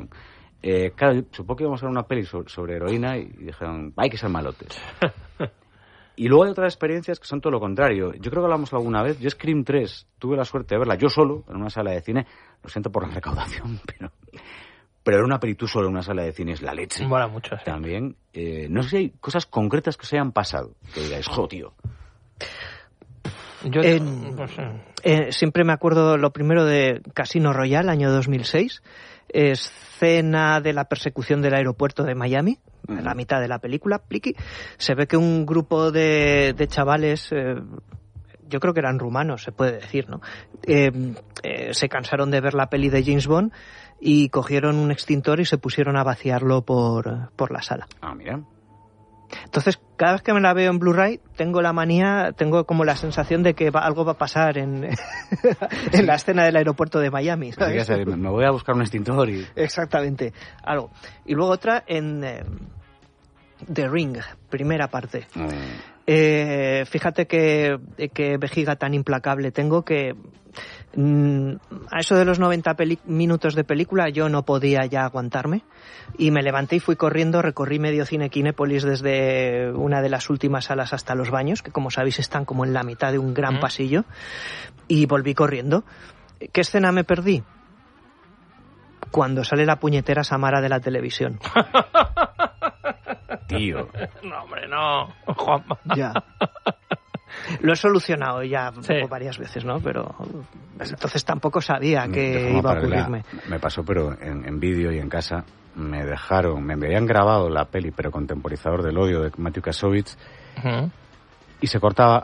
dijeron, claro, supongo que íbamos a ver una peli sobre heroína y dijeron, hay que ser malotes. Y luego hay otras experiencias que son todo lo contrario. Yo creo que hablamos alguna vez. Yo Scream 3 tuve la suerte de verla yo solo en una sala de cine. Lo siento por la recaudación, pero era una peli tú solo en una sala de cine es la leche. Mola mucho. Sí. También, no sé si hay cosas concretas que se hayan pasado. Que digáis, tío. Yo no sé. Siempre me acuerdo lo primero de Casino Royale, año 2006. Escena de la persecución del aeropuerto de Miami, en la mitad de la película, pliqui. Se ve que un grupo de chavales, yo creo que eran rumanos, se puede decir, ¿no? Se cansaron de ver la peli de James Bond y cogieron un extintor y se pusieron a vaciarlo por la sala. Ah, mira. Entonces, cada vez que me la veo en Blu-ray, tengo como la sensación de que algo va a pasar en la escena del aeropuerto de Miami, ¿sabes? Me voy a buscar un extintor y... Exactamente, algo. Y luego otra en The Ring, primera parte. Fíjate que vejiga tan implacable tengo que a eso de los 90 minutos de película yo no podía ya aguantarme y me levanté y fui corriendo, recorrí medio cine Kinépolis desde una de las últimas salas hasta los baños, que como sabéis están como en la mitad de un gran pasillo, y volví corriendo. ¿Qué escena me perdí? Cuando sale la puñetera Samara de la televisión. Tío. No, hombre, no. Juanma. Ya. Lo he solucionado ya varias veces, ¿no? Pero entonces tampoco sabía que iba a ocurrirme. Me pasó, pero en vídeo y en casa me habían grabado la peli, pero con temporizador del odio de Matthew Kassovitz, y se cortaba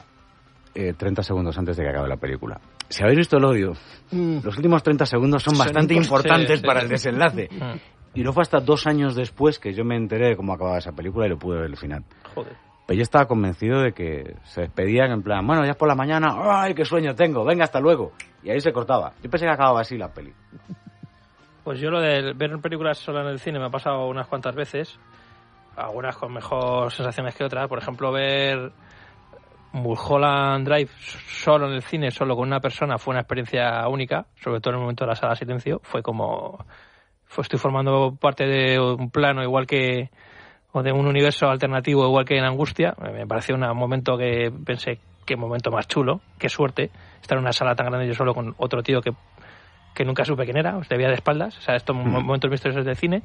30 segundos antes de que acabe la película. Si habéis visto El odio, los últimos 30 segundos son bastante importantes para el desenlace. Y no fue hasta 2 años después que yo me enteré de cómo acababa esa película y lo pude ver al final. Joder. Pero yo estaba convencido de que se despedían en plan, bueno, ya es por la mañana, ¡ay, qué sueño tengo! Venga, hasta luego. Y ahí se cortaba. Yo pensé que acababa así la peli. Pues yo lo de ver películas sola en el cine me ha pasado unas cuantas veces. Algunas con mejor sensaciones que otras. Por ejemplo, ver Mulholland Drive solo en el cine, solo con una persona, fue una experiencia única. Sobre todo en el momento de la sala de silencio. Fue como... estoy formando parte de un plano igual que... o de un universo alternativo igual que en Angustia. Me pareció un momento que pensé, qué momento más chulo, qué suerte estar en una sala tan grande yo solo con otro tío que nunca supe quién era, le veía de espaldas. O sea, estos momentos misteriosos del cine.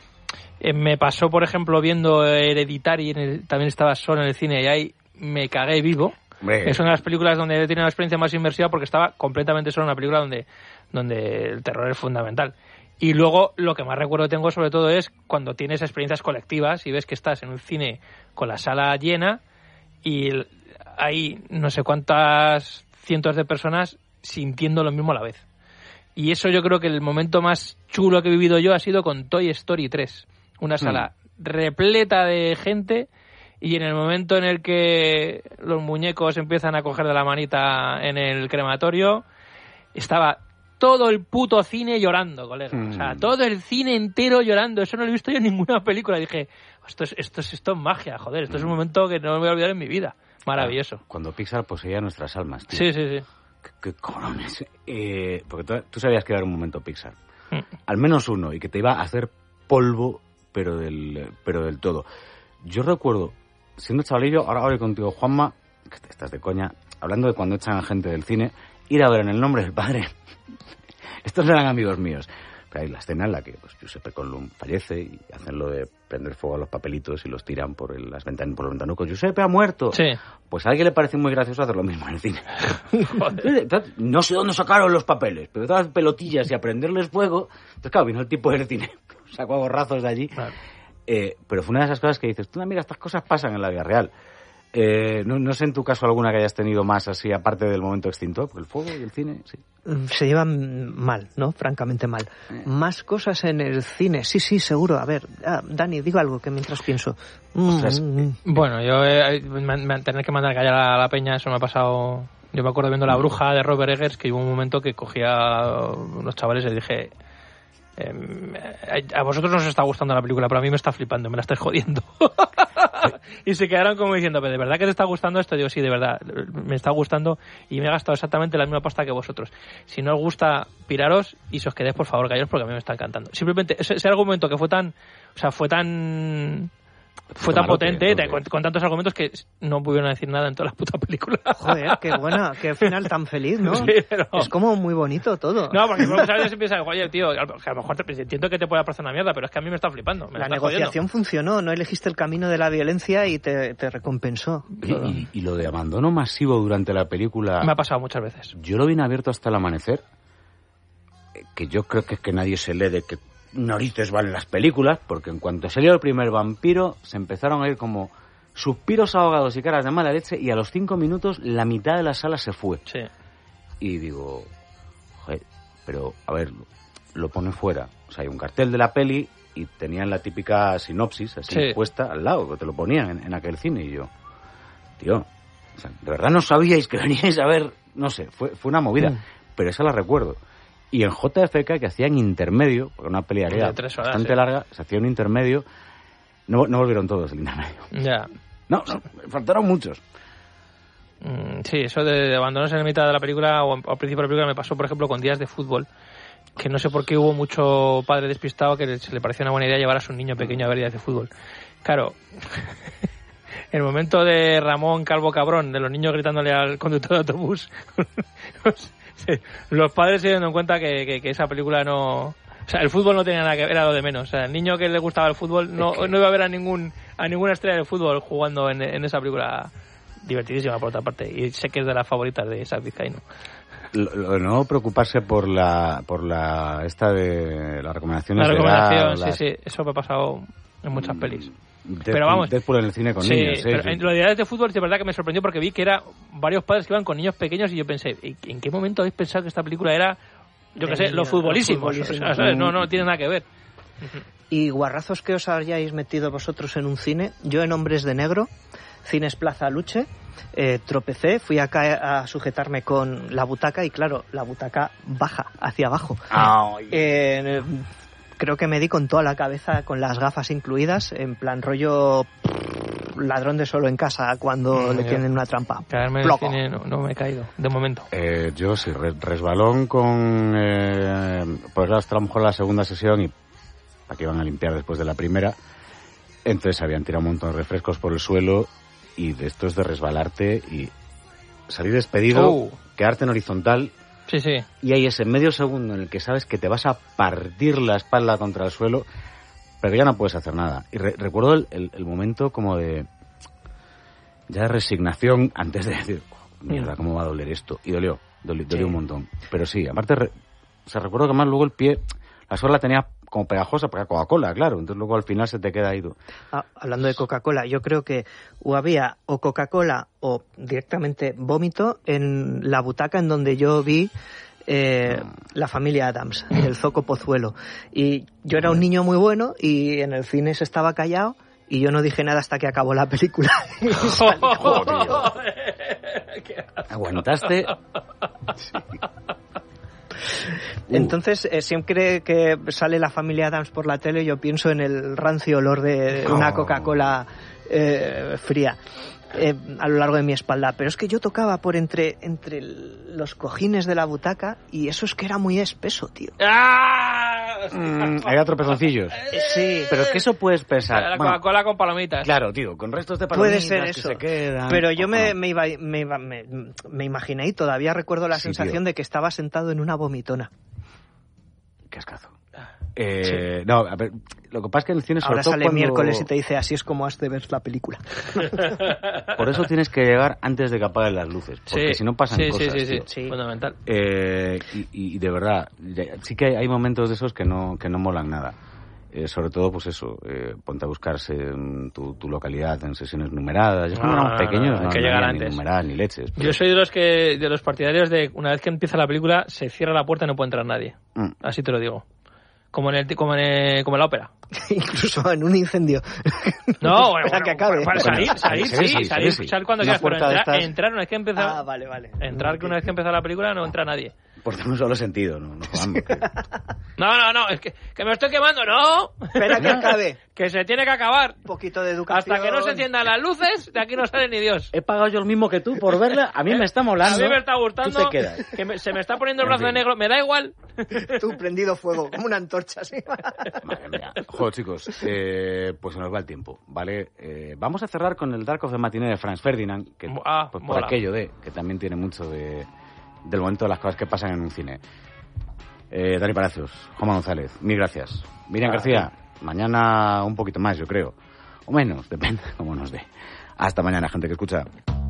Me pasó, por ejemplo, viendo Hereditary, también estaba solo en el cine y ahí me cagué vivo. Es una de las películas donde he tenido una experiencia más inmersiva porque estaba completamente solo en una película donde el terror es fundamental. Y luego lo que más recuerdo tengo sobre todo es cuando tienes experiencias colectivas y ves que estás en un cine con la sala llena y hay no sé cuántas cientos de personas sintiendo lo mismo a la vez. Y eso yo creo que el momento más chulo que he vivido yo ha sido con Toy Story 3. Una sala repleta de gente y en el momento en el que los muñecos empiezan a coger de la manita en el crematorio, estaba todo el puto cine llorando, colega. O sea, todo el cine entero llorando. Eso no lo he visto yo en ninguna película. Dije, esto es magia, joder. Esto es un momento que no me voy a olvidar en mi vida. Maravilloso. Cuando Pixar poseía nuestras almas, tío. Sí. ¿Qué cabrones? Porque tú sabías que era un momento Pixar. Al menos uno. Y que te iba a hacer polvo, pero del todo. Yo recuerdo, siendo chavalillo, ahora voy contigo, Juanma, que estás de coña, hablando de cuando echan a gente del cine, ir a ver En el nombre del padre. Estos eran amigos míos. Pero hay la escena en la que pues, Giuseppe Colum fallece y hacen lo de prender fuego a los papelitos y los tiran por los ventanucos. ¡Giuseppe ha muerto! Sí. Pues a alguien le parece muy gracioso hacer lo mismo en el cine. No sé dónde sacaron los papeles, pero todas las pelotillas y a prenderles fuego. Entonces, claro, vino el tipo del cine, sacó a gorrazos de allí. Claro. Pero fue una de esas cosas que dices, tú, mira, estas cosas pasan en la vida real. No sé en tu caso alguna que hayas tenido más así, aparte del momento extintor, porque el fuego y el cine, sí. Se llevan mal, ¿no? Francamente mal. Más cosas en el cine, sí, seguro. A ver, Dani, digo algo que mientras pienso. Bueno, yo tener que mandar callar a la peña, eso me ha pasado. Yo me acuerdo viendo La Bruja de Robert Eggers, que hubo un momento que cogía a unos chavales y les dije, a vosotros no os está gustando la película, pero a mí me está flipando, me la estáis jodiendo. Y se quedaron como diciendo, ¿de verdad que te está gustando esto? Digo, sí, de verdad, me está gustando y me he gastado exactamente la misma pasta que vosotros. Si no os gusta, piraros y si os quedéis, por favor, callaros porque a mí me está encantando. Simplemente, ese argumento que fue tan potente, con tantos argumentos que no pudieron decir nada en toda la puta película. Joder, qué buena, qué final tan feliz, ¿no? Sí, pero... Es como muy bonito todo. No, porque muchas veces piensas, oye, tío, que a lo mejor entiendo que te pueda parecer una mierda, pero es que a mí me está flipando. La negociación funcionó, no elegiste el camino de la violencia y te recompensó. Y lo de abandono masivo durante la película... Me ha pasado muchas veces. Yo lo vine abierto hasta el amanecer, que yo creo que es que nadie se lee de que narices valen las películas, porque en cuanto salió el primer vampiro se empezaron a ir como suspiros ahogados y caras de mala leche, y a los 5 minutos la mitad de la sala se fue. Sí. Y digo, joder, pero a ver, lo pone fuera. O sea, hay un cartel de la peli y tenían la típica sinopsis así puesta al lado, que te lo ponían en aquel cine, y yo, tío, o sea, de verdad no sabíais que veníais a ver, no sé, fue una movida, pero esa la recuerdo. Y en JFK, que hacían intermedio, porque una peli bastante larga, se hacía un intermedio, no volvieron todos el intermedio. Ya. No, faltaron muchos. Sí, eso de abandonarse en la mitad de la película o al principio de la película me pasó, por ejemplo, con días de fútbol, que no sé por qué hubo mucho padre despistado que se le parecía una buena idea llevar a su niño pequeño a ver días de fútbol. Claro, el momento de Ramón Calvo Cabrón, de los niños gritándole al conductor de autobús... Sí, los padres se dieron cuenta que esa película no... O sea, el fútbol no tenía nada que ver, era lo de menos. O sea, el niño que le gustaba el fútbol no iba a ver a ninguna estrella del fútbol jugando en esa película divertidísima, por otra parte. Y sé que es de las favoritas de Isaac Vizcaíno. Lo no preocuparse por la esta de las recomendaciones. La recomendación, sí, eso me ha pasado en muchas pelis. Pero vamos, Deadpool en el cine con niños. Pero en lo de edades de fútbol, de verdad que me sorprendió porque vi que era varios padres que iban con niños pequeños y yo pensé, ¿en qué momento habéis pensado que esta película era, yo qué sé, los futbolísimos? O sea, ¿sabes? No tiene nada que ver. Y guarrazos que os hayáis metido vosotros en un cine. Yo en Hombres de Negro, Cines Plaza Luche, tropecé, fui acá a sujetarme con la butaca y claro, la butaca baja hacia abajo. Creo que me di con toda la cabeza, con las gafas incluidas, en plan rollo ladrón de solo en casa cuando le tienen una trampa. Caerme en el cine no me he caído, de momento. Yo sí, resbalón con... pues claro, hasta a lo mejor la segunda sesión y aquí iban a limpiar después de la primera. Entonces habían tirado un montón de refrescos por el suelo y de esto es de resbalarte y salir despedido, quedarte en horizontal... Sí. Y hay ese medio segundo en el que sabes que te vas a partir la espalda contra el suelo, pero ya no puedes hacer nada. Y recuerdo el momento como de ya de resignación antes de decir, mierda, ¿cómo va a doler esto? Y dolió un montón. Pero sí, aparte, recuerdo que más luego el pie, la suela la tenía como pegajosa, porque Coca-Cola, claro, entonces luego al final se te queda ido. Hablando de Coca-Cola, yo creo que había o Coca-Cola o directamente vómito en la butaca en donde yo vi La familia Addams, del Zoco Pozuelo. Y yo era un niño muy bueno y en el cine se estaba callado y yo no dije nada hasta que acabó la película. ¿Aguantaste? Sí. Entonces, siempre que sale La familia Addams por la tele, yo pienso en el rancio olor de una Coca-Cola fría a lo largo de mi espalda. Pero es que yo tocaba por entre los cojines de la butaca y eso es que era muy espeso, tío. Había tropezoncillos. Sí. Pero es que eso puedes pensar. La Coca-Cola con palomitas. Claro, tío, con restos de palomitas. Puede ser eso. Que se quedan. Pero yo me imaginé y todavía recuerdo la sensación de que estaba sentado en una vomitona. Qué ascazo. No, a ver, lo que pasa es que en el cine ahora sale miércoles y te dice así es como has de ver la película. Por eso tienes que llegar antes de que apaguen las luces, porque si no pasan cosas. Sí, fundamental. Y de verdad, sí que hay momentos de esos que no molan nada. Sobre todo, pues eso, ponte a buscarse en tu localidad en sesiones numeradas. Yo cuando éramos pequeños no había ni numeradas ni leches. Yo soy de los partidarios de una vez que empieza la película se cierra la puerta y no puede entrar nadie. Así te lo digo. Como en la ópera. Incluso en un incendio. No, bueno, que acabe. Para salir cuando quieras, pero entrar una vez que empieza. Vale. Entrar que una vez que empieza la película no entra nadie. Por un solo sentido, no jodamos. No, es que me estoy quemando, no. Espera que acabe. Que se tiene que acabar. Un poquito de educación. Hasta que no se enciendan las luces, de aquí no sale ni Dios. He pagado yo el mismo que tú por verla, a mí me está molando. A mí me está gustando. Tú te quedas. Que se me está poniendo el brazo de negro, me da igual. Tú prendido fuego, como una antorcha, ¿sí? Madre mía. Joder, chicos, pues se nos va el tiempo, ¿vale? Vamos a cerrar con el Dark of the Matinee de Franz Ferdinand, que pues por aquello que también tiene mucho del momento de las cosas que pasan en un cine. Dani Palacios, Juanma González, mil gracias. Miriam García, mañana un poquito más, yo creo. O menos, depende cómo nos dé. Hasta mañana, gente que escucha.